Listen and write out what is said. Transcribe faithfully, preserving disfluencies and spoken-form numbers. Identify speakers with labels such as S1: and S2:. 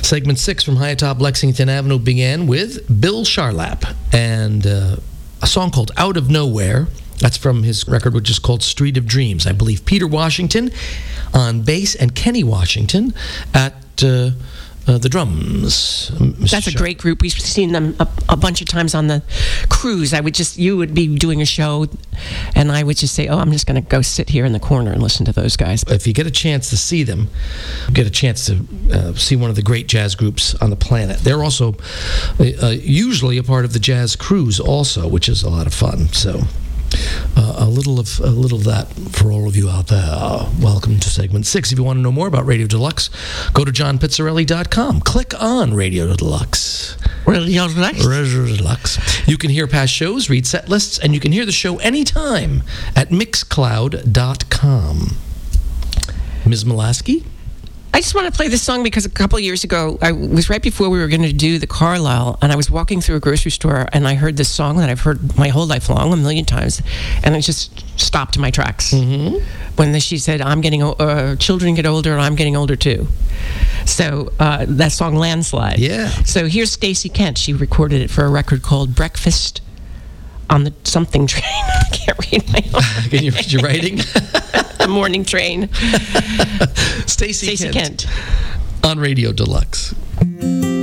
S1: Segment six from high atop Lexington Avenue began with Bill Charlap and uh, a song called Out of Nowhere. That's from his record, which is called Street of Dreams. I believe Peter Washington on bass and Kenny Washington at uh, uh, the drums. Mister
S2: That's a great group. We've seen them a, a bunch of times on the cruise. I would just, you would be doing a show, and I would just say, oh, I'm just going to go sit here in the corner and listen to those guys.
S1: If you get a chance to see them, get a chance to uh, see one of the great jazz groups on the planet. They're also uh, usually a part of the Jazz Cruise also, which is a lot of fun. So uh, a little of a little of that for all of you out there. Uh, welcome to segment six. If you want to know more about Radio Deluxe, go to john pizzarelli dot com. Click on Radio Deluxe.
S2: Radio Deluxe?
S1: Radio Deluxe. You can hear past shows, read set lists, and you can hear the show anytime at mixcloud dot com. Miz Molaski?
S2: I just want to play this song because a couple of years ago, I was right before we were going to do the Carlisle, and I was walking through a grocery store, and I heard this song that I've heard my whole life long, a million times, and it just stopped my tracks.
S1: Mm-hmm.
S2: When the, she said, "I'm getting, uh, children get older, and I'm getting older too." So uh, that song, Landslide.
S1: Yeah.
S2: So here's Stacey Kent. She recorded it for a record called Breakfast on the something train. I can't read my own.
S1: Can you read your writing?
S2: The morning train.
S1: Stacey
S2: Stacey
S1: Kent,
S2: Kent
S1: on Radio Deluxe.